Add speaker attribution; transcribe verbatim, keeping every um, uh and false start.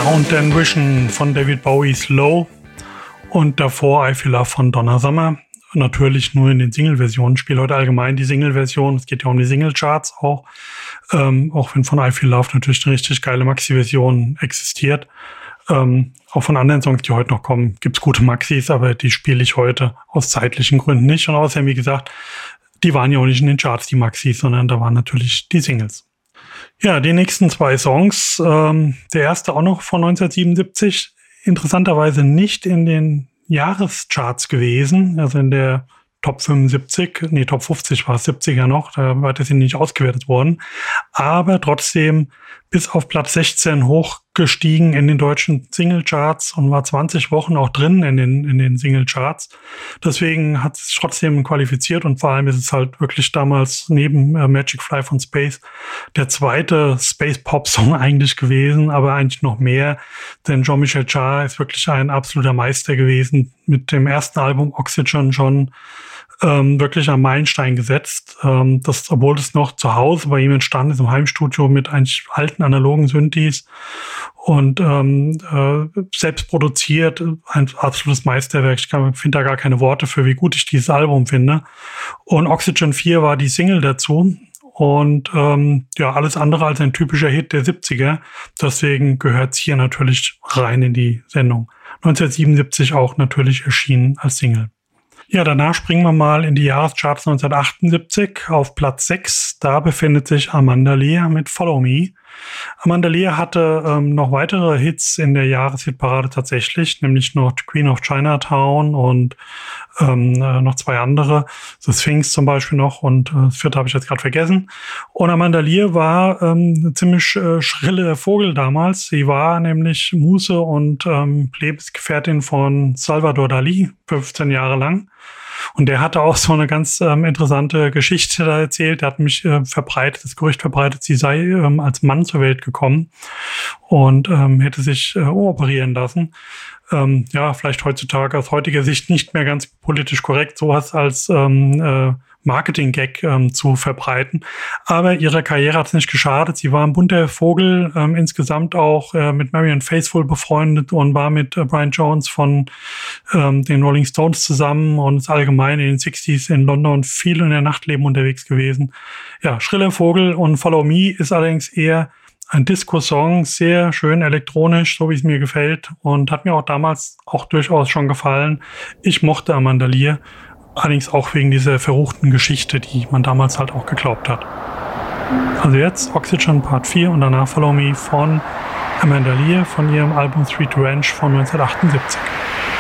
Speaker 1: Sound and Vision von David Bowie's Low und davor I Feel Love von Donna Summer. Natürlich nur in den Single-Versionen. Ich spiele heute allgemein die Single-Version. Es geht ja um die Single-Charts auch. Ähm, auch wenn von I Feel Love natürlich eine richtig geile Maxi-Version existiert. Ähm, auch von anderen Songs, die heute noch kommen, gibt's gute Maxis, aber die spiele ich heute aus zeitlichen Gründen nicht. Und außerdem, wie gesagt, die waren ja auch nicht in den Charts, die Maxis, sondern da waren natürlich die Singles. Ja, die nächsten zwei Songs. Ähm, der erste auch noch von neunzehnhundertsiebenundsiebzig. Interessanterweise nicht in den Jahrescharts gewesen, also in der Top fünfundsiebzig, nee, Top fünfzig war es, siebziger noch, da war das nicht ausgewertet worden, aber trotzdem bis auf Platz sechzehn hochgestiegen in den deutschen Singlecharts und war zwanzig Wochen auch drin in den, in den Singlecharts. Deswegen hat es trotzdem qualifiziert und vor allem ist es halt wirklich damals neben äh, Magic Fly von Space der zweite Space-Pop-Song eigentlich gewesen, aber eigentlich noch mehr, denn Jean-Michel Jarre ist wirklich ein absoluter Meister gewesen, mit dem ersten Album Oxygen schon Ähm, wirklich am Meilenstein gesetzt. Ähm, das, obwohl es noch zu Hause bei ihm entstanden ist, im Heimstudio mit eigentlich alten analogen Synthes und ähm, äh, selbst produziert, ein absolutes Meisterwerk. Ich finde da gar keine Worte für, wie gut ich dieses Album finde. Und Oxygen vier war die Single dazu. Und ähm, ja, alles andere als ein typischer Hit der siebziger. Deswegen gehört es hier natürlich rein in die Sendung. neunzehnhundertsiebenundsiebzig auch natürlich erschienen als Single. Ja, danach springen wir mal in die Jahrescharts neunzehnhundertachtundsiebzig auf Platz sechs. Da befindet sich Amanda Lear mit Follow Me. Amanda Lear hatte ähm, noch weitere Hits in der Jahreshitparade tatsächlich, nämlich noch Queen of Chinatown und ähm, äh, noch zwei andere, The Sphinx zum Beispiel noch und äh, das vierte habe ich jetzt gerade vergessen. Und Amanda Lear war ähm, eine ziemlich äh, schrille Vogel damals. Sie war nämlich Muse und ähm, Lebensgefährtin von Salvador Dalí fünfzehn Jahre lang. Und der hatte auch so eine ganz ähm, interessante Geschichte da erzählt. Der hat mich äh, verbreitet, das Gerücht verbreitet, sie sei ähm, als Mann zur Welt gekommen und ähm, hätte sich äh, operieren lassen. Ähm, ja, vielleicht heutzutage aus heutiger Sicht nicht mehr ganz politisch korrekt, sowas als ähm, äh, Marketing-Gag ähm, zu verbreiten. Aber ihrer Karriere hat es nicht geschadet. Sie war ein bunter Vogel, ähm, insgesamt auch äh, mit Marianne Faithfull befreundet und war mit äh, Brian Jones von ähm, den Rolling Stones zusammen und ist allgemein in den sechziger in London viel in der Nachtleben unterwegs gewesen. Ja, schriller Vogel und Follow Me ist allerdings eher ein Disco-Song, sehr schön elektronisch, so wie es mir gefällt und hat mir auch damals auch durchaus schon gefallen. Ich mochte Amanda Lear. Allerdings auch wegen dieser verruchten Geschichte, die man damals halt auch geglaubt hat. Also jetzt Oxygen Part vier und danach Follow Me von Amanda Lear von ihrem Album Street Ranch von neunzehnhundertachtundsiebzig.